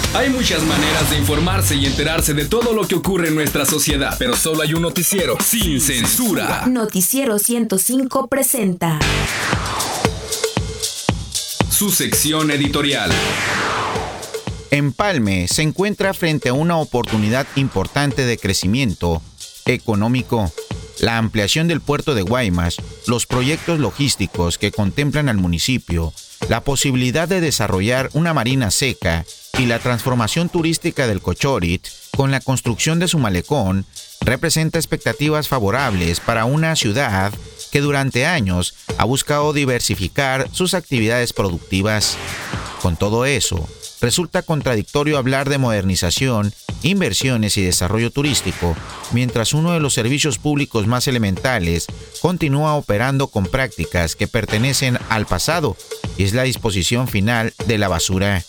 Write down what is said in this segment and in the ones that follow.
Hay muchas maneras de informarse y enterarse de todo lo que ocurre en nuestra sociedad, pero solo hay un noticiero sin censura. Noticiero 105 presenta su sección editorial. Empalme se encuentra frente a una oportunidad importante de crecimiento económico. La ampliación del puerto de Guaymas, los proyectos logísticos que contemplan al municipio, la posibilidad de desarrollar una marina seca y la transformación turística del Cochorit con la construcción de su malecón representa expectativas favorables para una ciudad que durante años ha buscado diversificar sus actividades productivas. Con todo eso, resulta contradictorio hablar de modernización, inversiones y desarrollo turístico, mientras uno de los servicios públicos más elementales continúa operando con prácticas que pertenecen al pasado, y es la disposición final de la basura.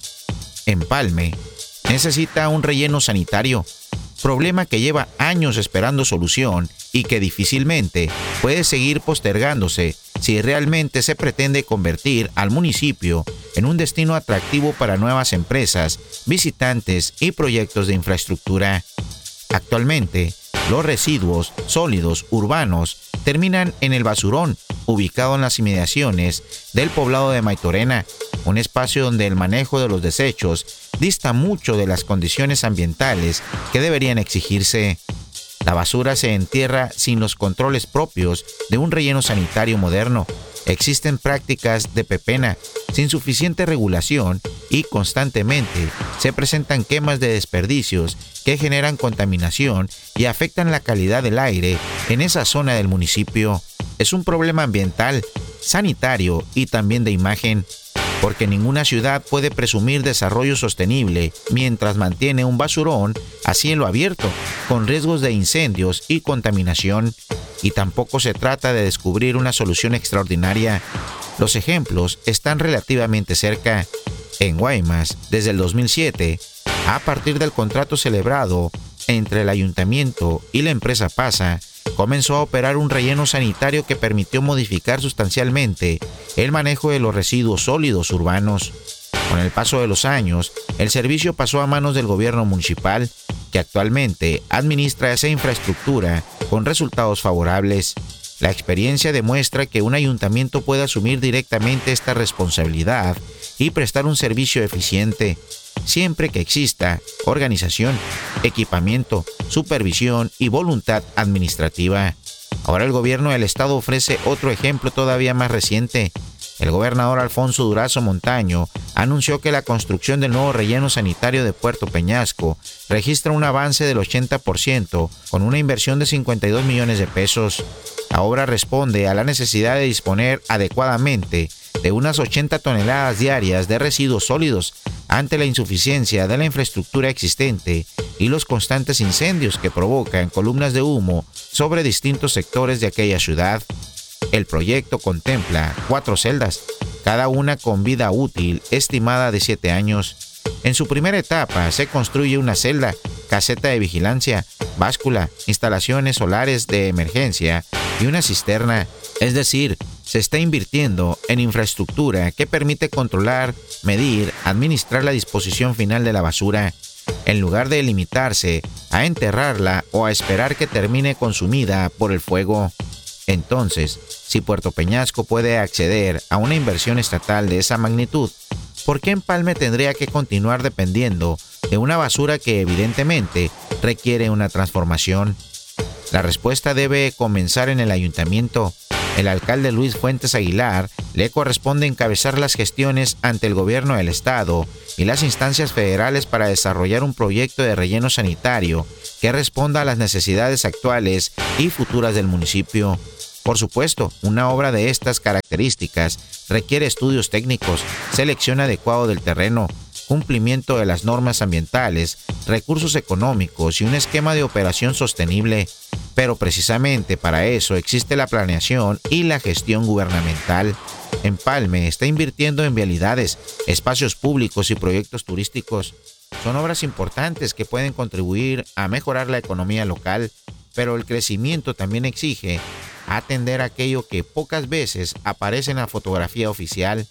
Empalme necesita un relleno sanitario, problema que lleva años esperando solución y que difícilmente puede seguir postergándose si realmente se pretende convertir al municipio en un destino atractivo para nuevas empresas, visitantes y proyectos de infraestructura. Actualmente, los residuos sólidos urbanos terminan en el basurón, ubicado en las inmediaciones del poblado de Maytorena, un espacio donde el manejo de los desechos dista mucho de las condiciones ambientales que deberían exigirse. La basura se entierra sin los controles propios de un relleno sanitario moderno. Existen prácticas de pepena sin suficiente regulación y constantemente se presentan quemas de desperdicios que generan contaminación y afectan la calidad del aire en esa zona del municipio. Es un problema ambiental, sanitario y también de imagen, porque ninguna ciudad puede presumir desarrollo sostenible mientras mantiene un basurón a cielo abierto, con riesgos de incendios y contaminación. Y tampoco se trata de descubrir una solución extraordinaria. Los ejemplos están relativamente cerca. En Guaymas, desde el 2007, a partir del contrato celebrado entre el ayuntamiento y la empresa PASA, comenzó a operar un relleno sanitario que permitió modificar sustancialmente el manejo de los residuos sólidos urbanos. Con el paso de los años, el servicio pasó a manos del gobierno municipal, que actualmente administra esa infraestructura con resultados favorables. La experiencia demuestra que un ayuntamiento puede asumir directamente esta responsabilidad y prestar un servicio eficiente, siempre que exista organización, equipamiento, supervisión y voluntad administrativa. Ahora el gobierno del estado ofrece otro ejemplo todavía más reciente. El gobernador Alfonso Durazo Montaño anunció que la construcción del nuevo relleno sanitario de Puerto Peñasco registra un avance del 80% con una inversión de 52 millones de pesos. La obra responde a la necesidad de disponer adecuadamente de unas 80 toneladas diarias de residuos sólidos ante la insuficiencia de la infraestructura existente y los constantes incendios que provocan columnas de humo sobre distintos sectores de aquella ciudad. El proyecto contempla 4 celdas, cada una con vida útil estimada de 7 años. En su primera etapa se construye una celda, caseta de vigilancia, báscula, instalaciones solares de emergencia y una cisterna. Es decir, se está invirtiendo en infraestructura que permite controlar, medir, administrar la disposición final de la basura, en lugar de limitarse a enterrarla o a esperar que termine consumida por el fuego. Entonces, si Puerto Peñasco puede acceder a una inversión estatal de esa magnitud, ¿por qué Empalme tendría que continuar dependiendo de una basura que evidentemente requiere una transformación? La respuesta debe comenzar en el ayuntamiento. El alcalde Luis Fuentes Aguilar le corresponde encabezar las gestiones ante el gobierno del estado y las instancias federales para desarrollar un proyecto de relleno sanitario que responda a las necesidades actuales y futuras del municipio. Por supuesto, una obra de estas características requiere estudios técnicos, selección adecuada del terreno, cumplimiento de las normas ambientales, recursos económicos y un esquema de operación sostenible. Pero precisamente para eso existe la planeación y la gestión gubernamental. Empalme está invirtiendo en vialidades, espacios públicos y proyectos turísticos. Son obras importantes que pueden contribuir a mejorar la economía local, pero el crecimiento también exige atender aquello que pocas veces aparece en la fotografía oficial: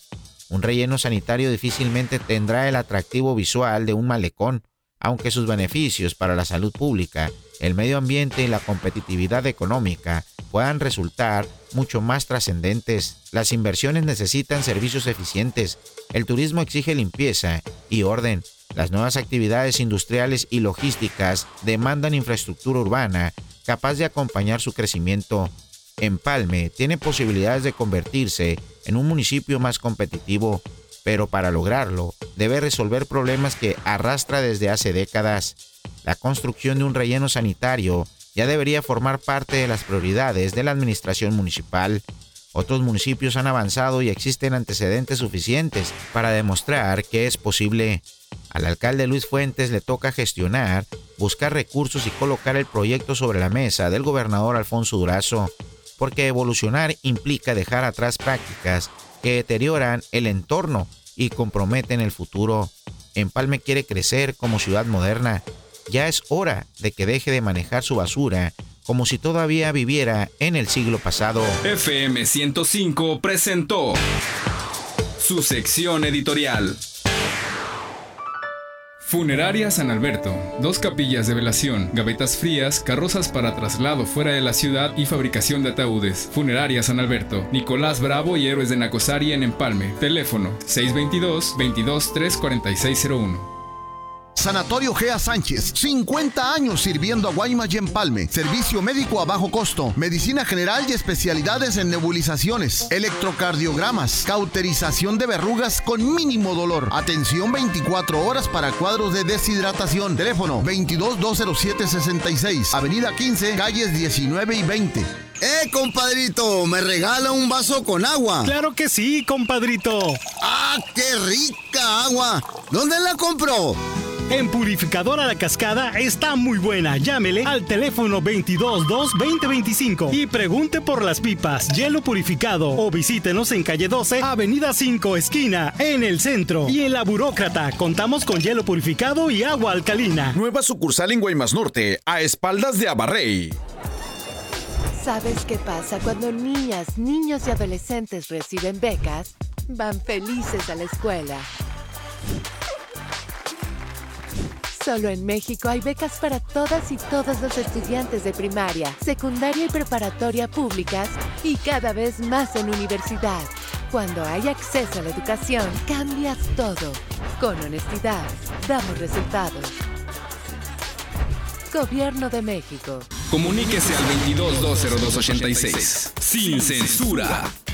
Un relleno sanitario difícilmente tendrá el atractivo visual de un malecón, aunque sus beneficios para la salud pública, el medio ambiente y la competitividad económica puedan resultar mucho más trascendentes. Las inversiones necesitan servicios eficientes, el turismo exige limpieza y orden, las nuevas actividades industriales y logísticas demandan infraestructura urbana capaz de acompañar su crecimiento. Empalme tiene posibilidades de convertirse en un municipio más competitivo, pero para lograrlo debe resolver problemas que arrastra desde hace décadas. La construcción de un relleno sanitario ya debería formar parte de las prioridades de la administración municipal. Otros municipios han avanzado y existen antecedentes suficientes para demostrar que es posible. Al alcalde Luis Fuentes le toca gestionar, buscar recursos y colocar el proyecto sobre la mesa del gobernador Alfonso Durazo, porque evolucionar implica dejar atrás prácticas que deterioran el entorno y comprometen el futuro. Empalme quiere crecer como ciudad moderna. Ya es hora de que deje de manejar su basura como si todavía viviera en el siglo pasado. FM 105 presentó su sección editorial. Funeraria San Alberto, 2 capillas de velación, gavetas frías, carrozas para traslado fuera de la ciudad y fabricación de ataúdes. Funeraria San Alberto, Nicolás Bravo y Héroes de Nacosari en Empalme. Teléfono 622-234601. Sanatorio Gea Sánchez, 50 años sirviendo a Guaymas y Empalme. Servicio médico a bajo costo, medicina general y especialidades en nebulizaciones, electrocardiogramas, cauterización de verrugas con mínimo dolor. Atención 24 horas para cuadros de deshidratación. Teléfono 22-207-66, Avenida 15, calles 19 y 20. Compadrito, ¿me regala un vaso con agua? ¡Claro que sí, compadrito! ¡Ah, qué rica agua! ¿Dónde la compró? En Purificadora La Cascada está muy buena. Llámele al teléfono 222-2025 y pregunte por las pipas, hielo purificado, o visítenos en calle 12, Avenida 5, esquina, en el centro. Y en La Burócrata contamos con hielo purificado y agua alcalina. Nueva sucursal en Guaymas Norte, a espaldas de Abarrey. ¿Sabes qué pasa cuando niñas, niños y adolescentes reciben becas? Van felices a la escuela. Solo en México hay becas para todas y todos los estudiantes de primaria, secundaria y preparatoria públicas y cada vez más en universidad. Cuando hay acceso a la educación, cambias todo. Con honestidad, damos resultados. Gobierno de México. Comuníquese al 22-202-86. Sin censura.